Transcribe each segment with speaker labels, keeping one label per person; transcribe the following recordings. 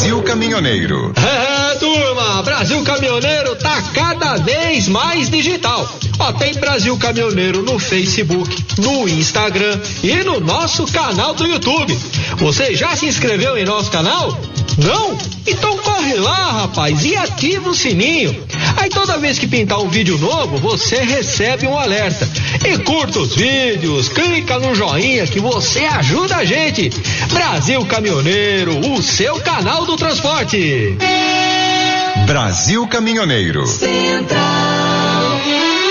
Speaker 1: Brasil Caminhoneiro.
Speaker 2: Turma, Brasil Caminhoneiro tá cada vez mais digital. Ó, tem Brasil Caminhoneiro no Facebook, no Instagram e no nosso canal do YouTube. Você já se inscreveu em nosso canal? Não? Então corre lá, rapaz, e ativa o sininho. Aí toda vez que pintar um vídeo novo, você recebe um alerta. E curta os vídeos, clica no joinha que você ajuda a gente. Brasil Caminhoneiro, o seu canal do transporte.
Speaker 1: Brasil Caminhoneiro.
Speaker 3: Central.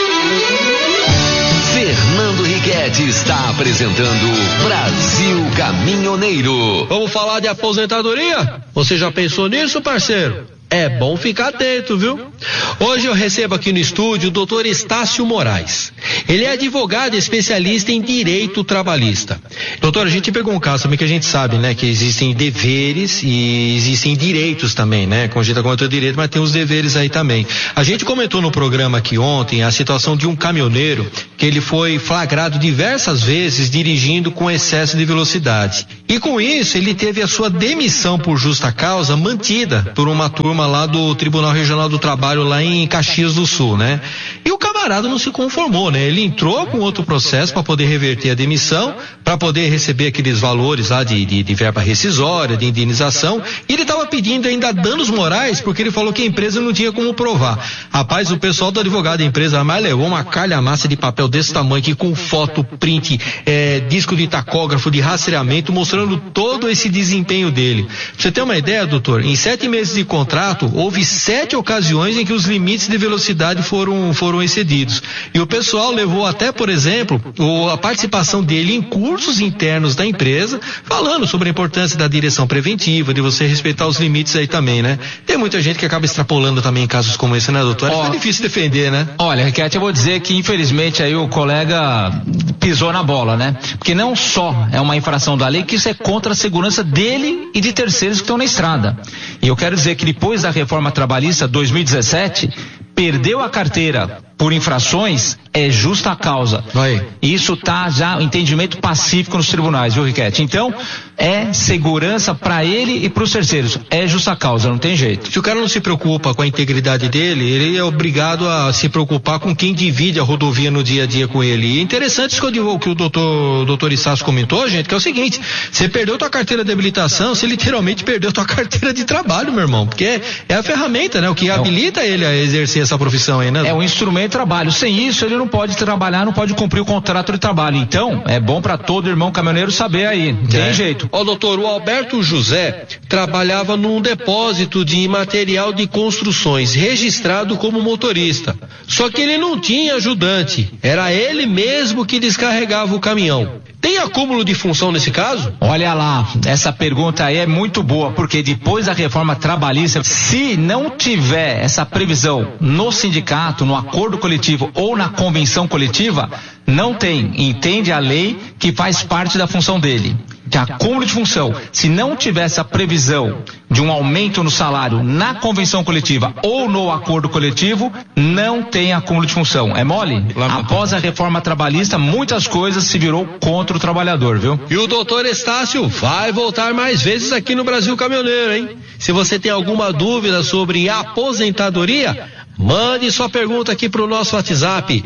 Speaker 3: Fernando Riquetti está apresentando Brasil Caminhoneiro.
Speaker 2: Vamos falar de aposentadoria? Você já pensou nisso, parceiro? É bom ficar atento, viu? Hoje eu recebo aqui no estúdio o doutor Estácio Moraes. Ele é advogado e especialista em direito trabalhista. Doutor, a gente pegou um caso também que a gente sabe, né? Que existem deveres e existem direitos também, né? Como a gente tá comentando direito, mas tem os deveres aí também. A gente comentou no programa aqui ontem a situação de um caminhoneiro que ele foi flagrado diversas vezes dirigindo com excesso de velocidade. E com isso ele teve a sua demissão por justa causa mantida por uma turma lá do Tribunal Regional do Trabalho lá em Caxias do Sul, né? E o camarada não se conformou, né? Ele entrou com outro processo para poder reverter a demissão, para poder receber aqueles valores lá de verba rescisória, de indenização, e ele estava pedindo ainda danos morais porque ele falou que a empresa não tinha como provar. Rapaz, o pessoal do advogado da empresa mais levou uma calhamaça de papel desse tamanho aqui com foto, print, disco de tacógrafo, de rastreamento, mostrando todo esse desempenho dele. Pra você ter uma ideia, doutor, em 7 meses de contrato, houve 7 ocasiões em que os limites de velocidade foram excedidos. E o pessoal levou até, por exemplo, a participação dele em cursos internos da empresa, falando sobre a importância da direção preventiva, de você respeitar os limites aí também, né? Tem muita gente que acaba extrapolando também em casos como esse, né, doutor? É difícil defender, né?
Speaker 4: Olha, Riquetti, eu vou dizer que infelizmente aí o colega pisou na bola, né? Porque não só é uma infração da lei, que isso é contra a segurança dele e de terceiros que estão na estrada. E eu quero dizer que depois da reforma trabalhista 2017, perdeu a carteira por infrações, é justa causa. Isso tá já entendimento pacífico nos tribunais, viu, Riquetti? Então, é segurança para ele e para os terceiros. É justa causa, não tem jeito.
Speaker 2: Se o cara não se preocupa com a integridade dele, ele é obrigado a se preocupar com quem divide a rodovia no dia a dia com ele. E é interessante isso que o doutor Estácio comentou, gente, que é o seguinte: você perdeu tua carteira de habilitação, você literalmente perdeu tua carteira de trabalho, meu irmão, porque é a ferramenta, né? O que habilita ele a exercer essa profissão aí, né?
Speaker 4: É um instrumento de trabalho. Sem isso, ele não pode trabalhar, não pode cumprir o contrato de trabalho. Então, é bom para todo irmão caminhoneiro saber aí. Tem jeito.
Speaker 2: Ó, doutor, o Alberto José trabalhava num depósito de material de construções, registrado como motorista. Só que ele não tinha ajudante. Era ele mesmo que descarregava o caminhão. Tem acúmulo de função nesse caso?
Speaker 4: Olha lá, essa pergunta aí é muito boa, porque depois da reforma trabalhista, se não tiver essa previsão no sindicato, no acordo coletivo ou na convenção coletiva, não tem. Entende a lei que faz parte da função dele. De acúmulo de função. Se não tiver essa previsão de um aumento no salário na convenção coletiva ou no acordo coletivo, não tem acúmulo de função. É mole? Após a reforma trabalhista, muitas coisas se virou contra o trabalhador, viu?
Speaker 2: E o doutor Estácio vai voltar mais vezes aqui no Brasil Caminhoneiro, hein? Se você tem alguma dúvida sobre aposentadoria, mande sua pergunta aqui pro nosso WhatsApp,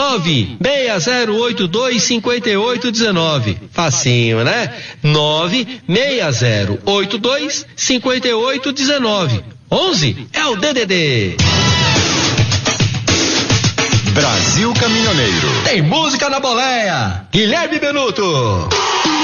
Speaker 2: 960825819. Facinho, né? 960825819. 11 é o DDD.
Speaker 1: Brasil Caminhoneiro.
Speaker 2: Tem música na boleia. Guilherme Benuto.